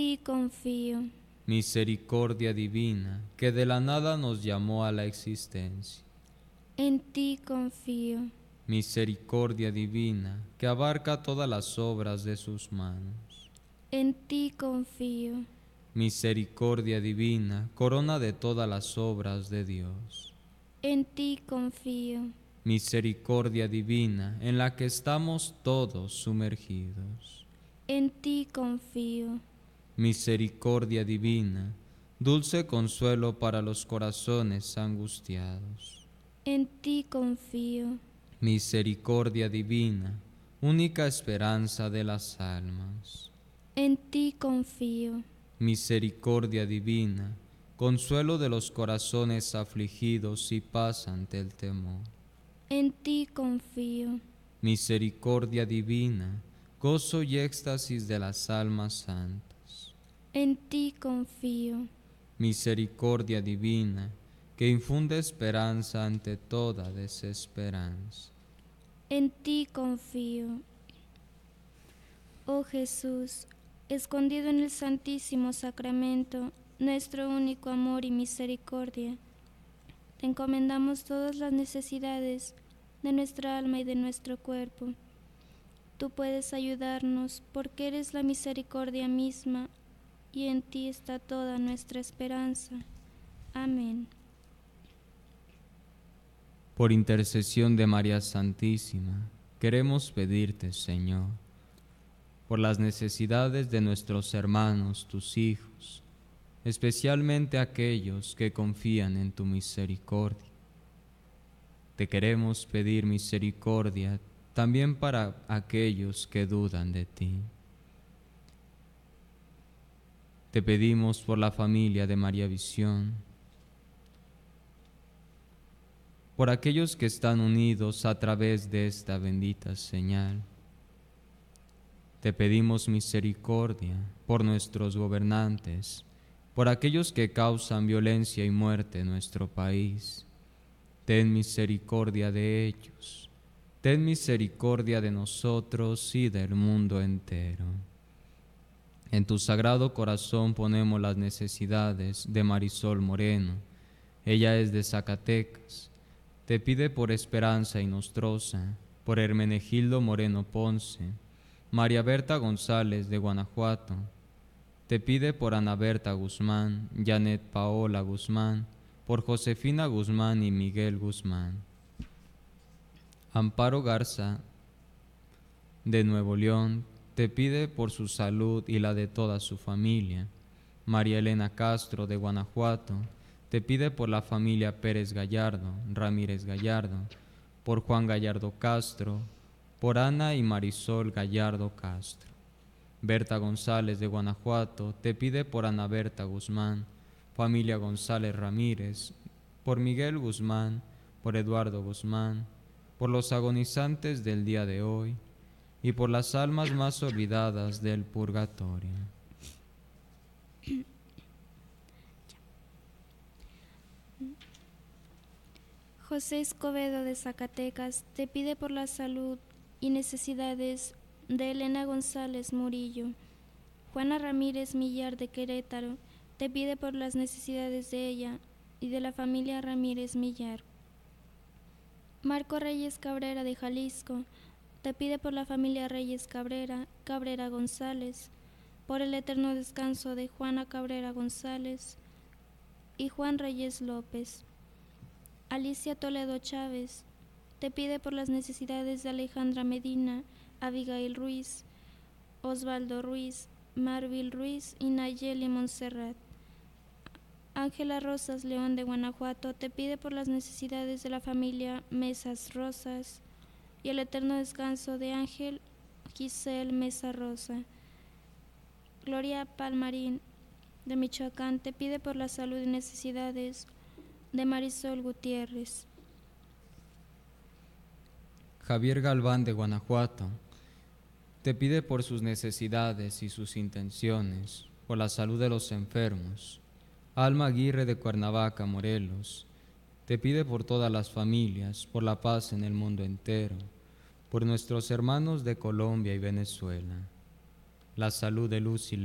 ti confío. Misericordia divina, que de la nada nos llamó a la existencia. En ti confío. Misericordia divina, que abarca todas las obras de sus manos. En ti confío. Misericordia divina, corona de todas las obras de Dios. En ti confío. Misericordia divina, en la que estamos todos sumergidos. En ti confío. Misericordia divina, dulce consuelo para los corazones angustiados. En ti confío. Misericordia divina, única esperanza de las almas. En ti confío. Misericordia divina, consuelo de los corazones afligidos y paz ante el temor. En ti confío. Misericordia divina, gozo y éxtasis de las almas santas. En ti confío. Misericordia divina, que infunde esperanza ante toda desesperanza. En ti confío. Oh Jesús, escondido en el Santísimo Sacramento, nuestro único amor y misericordia, te encomendamos todas las necesidades de nuestra alma y de nuestro cuerpo. Tú puedes ayudarnos porque eres la misericordia misma y en ti está toda nuestra esperanza. Amén. Por intercesión de María Santísima, queremos pedirte, Señor, por las necesidades de nuestros hermanos, tus hijos, especialmente aquellos que confían en tu misericordia. Te queremos pedir misericordia también para aquellos que dudan de ti. Te pedimos por la familia de María Visión, por aquellos que están unidos a través de esta bendita señal. Te pedimos misericordia por nuestros gobernantes, por aquellos que causan violencia y muerte en nuestro país. Ten misericordia de ellos. Ten misericordia de nosotros y del mundo entero. En tu sagrado corazón ponemos las necesidades de Marisol Moreno. Ella es de Zacatecas. Te pide por Esperanza Inostroza, por Hermenegildo Moreno Ponce, María Berta González de Guanajuato. Te pide por Ana Berta Guzmán, Janet Paola Guzmán, por Josefina Guzmán y Miguel Guzmán. Amparo Garza de Nuevo León te pide por su salud y la de toda su familia. María Elena Castro de Guanajuato te pide por la familia Pérez Gallardo, Ramírez Gallardo, por Juan Gallardo Castro, por Ana y Marisol Gallardo Castro. Berta González de Guanajuato te pide por Ana Berta Guzmán, familia González Ramírez, por Miguel Guzmán, por Eduardo Guzmán, por los agonizantes del día de hoy y por las almas más olvidadas del purgatorio. José Escobedo de Zacatecas te pide por la salud y necesidades de Elena González Murillo. Juana Ramírez Millar de Querétaro te pide por las necesidades de ella y de la familia Ramírez Millar. Marco Reyes Cabrera de Jalisco te pide por la familia Reyes Cabrera, Cabrera González, por el eterno descanso de Juana Cabrera González y Juan Reyes López. Alicia Toledo Chávez te pide por las necesidades de Alejandra Medina, Abigail Ruiz, Osvaldo Ruiz, Marvil Ruiz y Nayeli Montserrat. Ángela Rosas León de Guanajuato te pide por las necesidades de la familia Mesas Rosas y el eterno descanso de Ángel Giselle Mesa Rosa. Gloria Palmarín de Michoacán te pide por la salud y necesidades de Marisol Gutiérrez. Javier Galván de Guanajuato te pide por sus necesidades y sus intenciones, por la salud de los enfermos. Alma Aguirre de Cuernavaca, Morelos, te pide por todas las familias, por la paz en el mundo entero, por nuestros hermanos de Colombia y Venezuela, la salud de Lucy